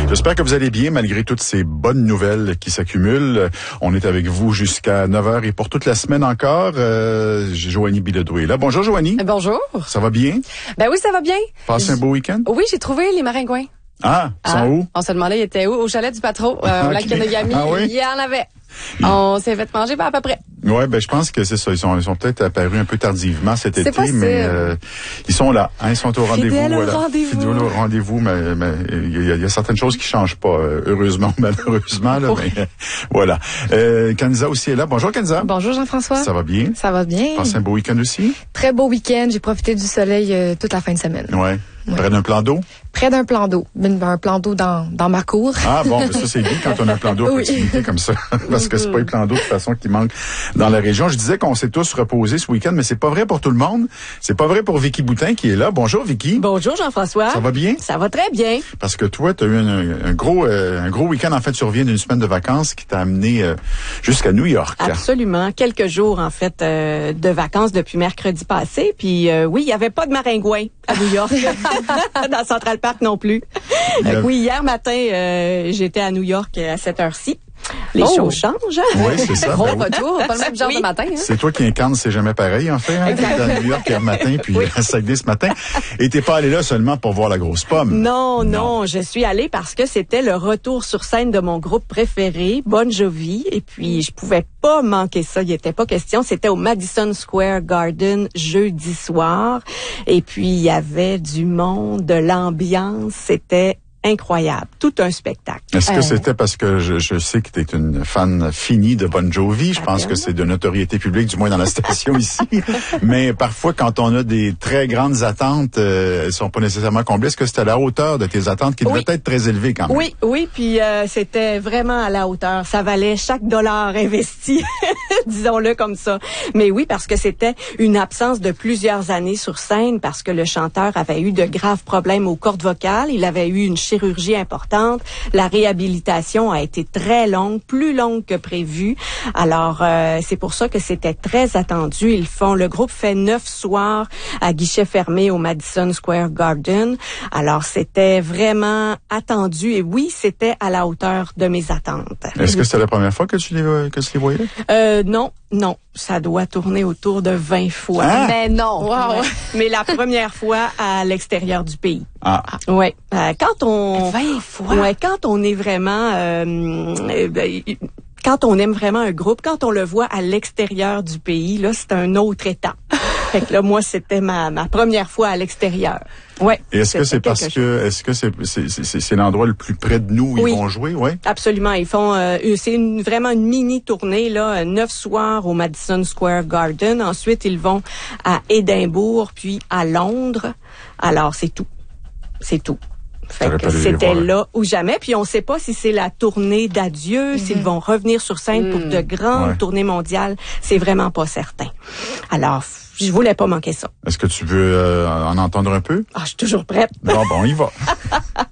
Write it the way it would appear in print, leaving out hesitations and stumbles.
J'espère que vous allez bien malgré toutes ces bonnes nouvelles qui s'accumulent. On est avec vous jusqu'à 9h et pour toute la semaine encore, Joanie Bilodeau est là. Bonjour Joanie. Bonjour. Ça va bien? Ben oui, ça va bien. Passez un beau week-end? Oui, j'ai trouvé les maringouins. Ah, ils sont où? On se demandait, ils étaient où? Au chalet du patron, au lac Kenogami. Ah oui? Il y en avait. On s'est fait manger à peu près. Ouais, ben je pense que c'est ça. Ils sont peut-être apparus un peu tardivement cet été, possible. mais ils sont là. Hein, ils sont au rendez-vous. Fidèles au voilà. rendez-vous. Fidèles au rendez-vous, mais il y a certaines choses qui changent pas, heureusement ou malheureusement. Là, mais voilà. Kenza aussi est là. Bonjour Kenza. Bonjour Jean-François. Ça va bien? Ça va bien. Passez un beau week-end aussi? Très beau week-end. J'ai profité du soleil toute la fin de semaine. Ouais. Près d'un plan d'eau? Près d'un plan d'eau. Un plan d'eau dans ma cour. Ah bon, ben ça c'est bien quand on a un plan d'eau à proximité comme ça. Parce que c'est pas les plans d'eau de toute façon qui manquent dans la région. Je disais qu'on s'est tous reposés ce week-end, mais c'est pas vrai pour tout le monde. C'est pas vrai pour Vicky Boutin qui est là. Bonjour Vicky. Bonjour Jean-François. Ça va bien? Ça va très bien. Parce que toi, tu as eu un gros week-end en fait, tu reviens d'une semaine de vacances qui t'a amené jusqu'à New York. Absolument. Quelques jours en fait de vacances depuis mercredi passé. Puis oui, il y avait pas de maringouins à New York. Dans Central Park non plus. Oui, hier matin, j'étais à New York à cette heure-ci. Les choses changent. Oui, c'est ça. Gros retour, pas le même genre de matin. Hein? C'est toi qui incarne C'est jamais pareil, en fait. Hein? À New York hier matin, puis à Saguenay ce matin. Et t'es pas allé là seulement pour voir la grosse pomme. Non, je suis allée parce que c'était le retour sur scène de mon groupe préféré, Bon Jovi. Et puis, je pouvais pas manquer ça. Il était pas question. C'était au Madison Square Garden jeudi soir. Et puis, il y avait du monde, de l'ambiance. C'était incroyable. Tout un spectacle. Est-ce que c'était parce que je sais que tu es une fan finie de Bon Jovi? Je pense que c'est de notoriété publique, du moins dans la station ici. Mais parfois, quand on a des très grandes attentes, elles sont pas nécessairement comblées. Est-ce que c'était à la hauteur de tes attentes qui devaient être très élevées quand même? Oui. Puis c'était vraiment à la hauteur. Ça valait chaque dollar investi, disons-le comme ça. Mais oui, parce que c'était une absence de plusieurs années sur scène parce que le chanteur avait eu de graves problèmes aux cordes vocales. Il avait eu une chirurgie importante. La réhabilitation a été très longue, plus longue que prévu. Alors, c'est pour ça que c'était très attendu. Le groupe fait 9 soirs à guichet fermé au Madison Square Garden. Alors, c'était vraiment attendu et oui, c'était à la hauteur de mes attentes. Est-ce que c'était la première fois que tu les voyais? Non. Ça doit tourner autour de 20 fois. Hein? Mais non. Wow. Mais la première fois à l'extérieur du pays. Ah. Ouais. Quand on 20 fois. Ouais, quand on est vraiment quand on aime vraiment un groupe, quand on le voit à l'extérieur du pays, là, c'est un autre état. Fait que là, moi, c'était ma première fois à l'extérieur. Ouais. Et est-ce que c'est l'endroit le plus près de nous où ils vont jouer? Ouais. Absolument. Ils font, vraiment une mini tournée, là, 9 soirs au Madison Square Garden. Ensuite, ils vont à Édimbourg, puis à Londres. Alors, c'est tout. C'est tout. Fait que c'était là ou jamais. Puis on sait pas si c'est la tournée d'adieu, s'ils vont revenir sur scène pour de grandes tournées mondiales. C'est vraiment pas certain. Alors, je voulais pas manquer ça. Est-ce que tu veux en entendre un peu? Ah, je suis toujours prête. Bon, on y va.